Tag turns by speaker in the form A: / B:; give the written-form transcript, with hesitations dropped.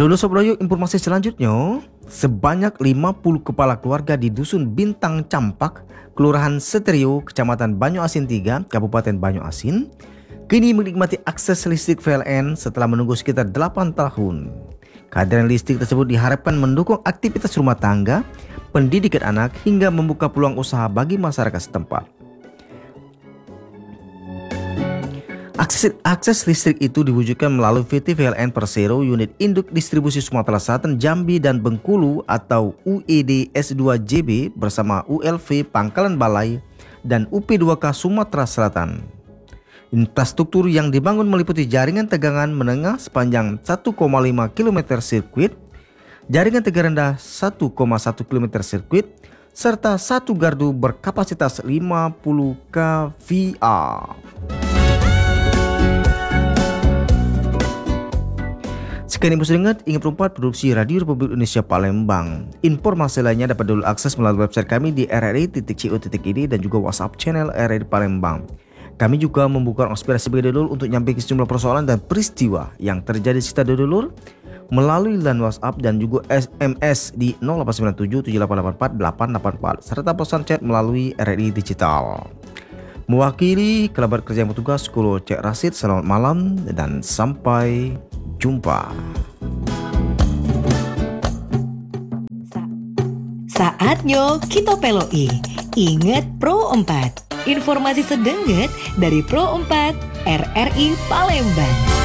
A: Dulu Sobroyo, informasi selanjutnya, sebanyak 50 kepala keluarga di Dusun Bintang Campak, Kelurahan Seterio, Kecamatan Banyu-Asin 3, Kabupaten Banyu-Asin, kini menikmati akses listrik PLN setelah menunggu sekitar 8 tahun. Kehadiran listrik tersebut diharapkan mendukung aktivitas rumah tangga, pendidikan anak, hingga membuka peluang usaha bagi masyarakat setempat. Akses listrik itu diwujudkan melalui PT PLN Persero Unit Induk Distribusi Sumatera Selatan, Jambi, dan Bengkulu atau UED S2JB bersama ULV Pangkalan Balai dan UP2K Sumatera Selatan. Infrastruktur yang dibangun meliputi jaringan tegangan menengah sepanjang 1,5 km sirkuit, jaringan tegangan rendah 1,1 km sirkuit, serta satu gardu berkapasitas 50 kVA. Sekian info singkat, ingat perempat produksi Radio Republik Indonesia Palembang. Informasi lainnya dapat dulu akses melalui website kami di rri.co.id dan juga WhatsApp channel RRI Palembang. Kami juga membuka aspirasi bagi dulur untuk nyampaikan sejumlah persoalan dan peristiwa yang terjadi di sekitar dulur melalui line WhatsApp dan juga SMS di 0897 7884 884 serta pesan chat melalui RRI Digital. Mewakili kerabat kerja yang bertugas, Kulo Cek Rasid, selamat malam dan sampai jumpa.
B: Saatnya kita peloi. Ingat Pro 4. Informasi sedenget dari Pro 4 RRI Palembang.